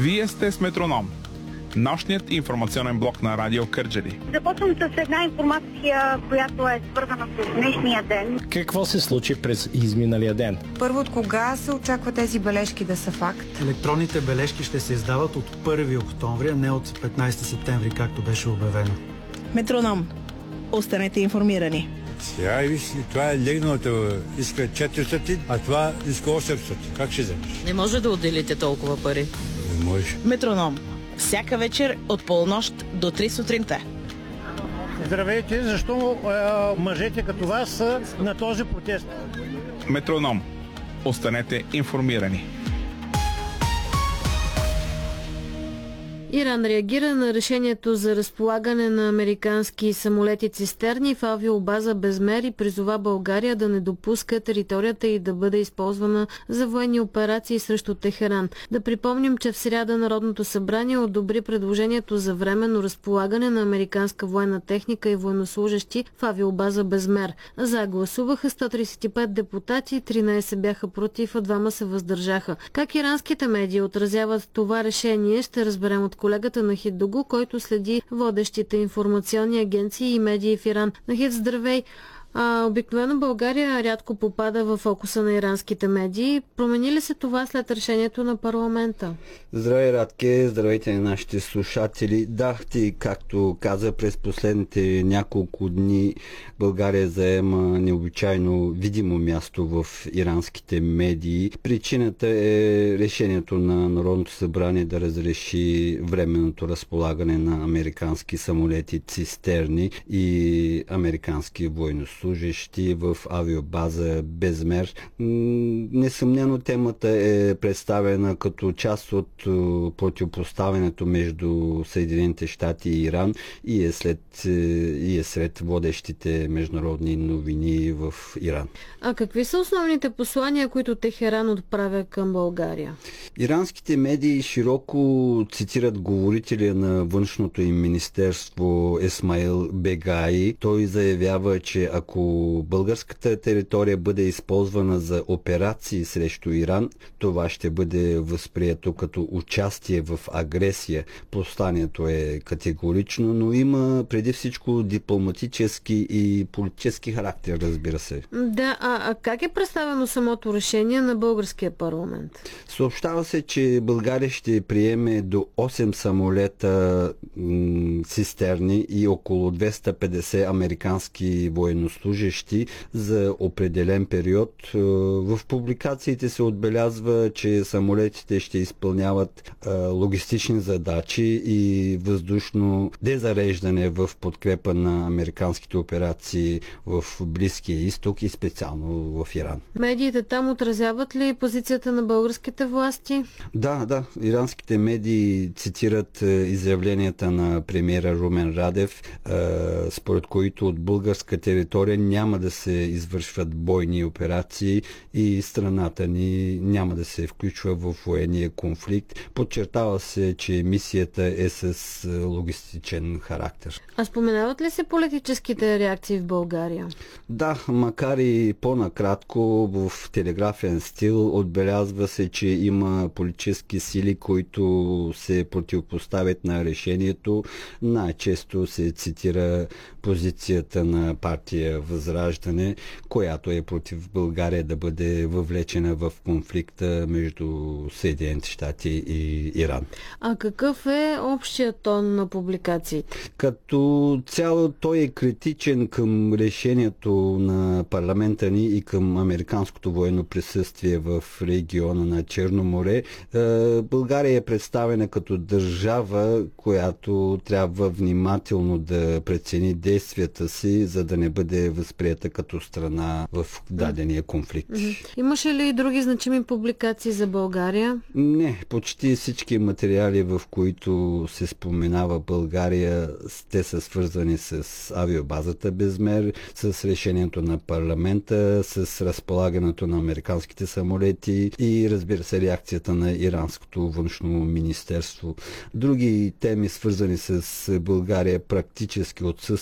Вие сте с Метроном, нощният информационен блок на Радио Кърджали. Започвам с една информация, която е свързана с днешния ден. Какво се случи през изминалия ден? Първо, от кога се очаква тези бележки да са факт? Електронните бележки ще се издават от 1 октомври, а не от 15 септември, както беше обявено. Метроном. Останете информирани. Сега виж, това е легналото, иска 400, а това иска 800. Как ще вземеш? Не може да отделите толкова пари. Не можеш. Метроном. Всяка вечер от полунощ до 3 сутринта. Здравейте, защо мъжете като вас са на този протест? Метроном. Останете информирани. Иран реагира на решението за разполагане на американски самолети-цистерни в авиобаза Безмер и призова България да не допуска територията й да бъде използвана за военни операции срещу Техеран. Да припомним, че в сряда Народното събрание одобри предложението за временно разполагане на американска военна техника и военнослужещи в авиобаза Безмер. За гласуваха 135 депутати, 13 бяха против, а 2 се въздържаха. Как иранските медии отразяват това решение, ще разберем от колегата Нахид Дугу, който следи водещите информационни агенции и медии в Иран. Нахид, здравей! Обикновено България рядко попада в фокуса на иранските медии. Промени ли се това след решението на парламента? Здравей, Радке! Здравейте на нашите слушатели! Да, ти, както каза, през последните няколко дни България заема необичайно видимо място в иранските медии. Причината е решението на Народното събрание да разреши временното разполагане на американски самолети цистерни и американски военнослужещи в авиобаза Безмер. Несъмнено темата е представена като част от противопоставянето между Съединените щати и Иран и е сред водещите международни новини в Иран. А какви са основните послания, които Техеран отправя към България? Иранските медии широко цитират говорителя на външното им министерство Исмаил Бегаи. Той заявява, че ако българската територия бъде използвана за операции срещу Иран, това ще бъде възприето като участие в агресия. Посланието е категорично, но има преди всичко дипломатически и политически характер, разбира се. Да, а как е представено самото решение на българския парламент? Съобщава се, че България ще приеме до 8 самолета цистерни и около 250 американски военнослужещи за определен период. В публикациите се отбелязва, че самолетите ще изпълняват логистични задачи и въздушно дезареждане в подкрепа на американските операции в Близкия изток и специално в Иран. Медиите там отразяват ли позицията на българските власти? Да. Иранските медии цитират изявленията на премиера Румен Радев, според които от българска територия няма да се извършват бойни операции и страната ни няма да се включва в военния конфликт. Подчертава се, че мисията е с логистичен характер. А споменават ли се политическите реакции в България? Да, макар и по-накратко, в телеграфен стил отбелязва се, че има политически сили, които се противопоставят на решението. Най-често се цитира позицията на партия Възраждане, която е против България да бъде въвлечена в конфликта между Съединените щати и Иран. А какъв е общият тон на публикациите? Като цяло той е критичен към решението на парламента ни и към американското военно присъствие в региона на Черно море. България е представена като държава, която трябва внимателно да прецени действията си, за да не бъде възприета като страна в дадения конфликт. Имаше ли и други значими публикации за България? Не, почти всички материали, в които се споменава България, те са свързани с авиобазата Безмер, с решението на парламента, с разполагането на американските самолети и, разбира се, реакцията на иранското външно министерство. Други теми, свързани с България, практически отсъстват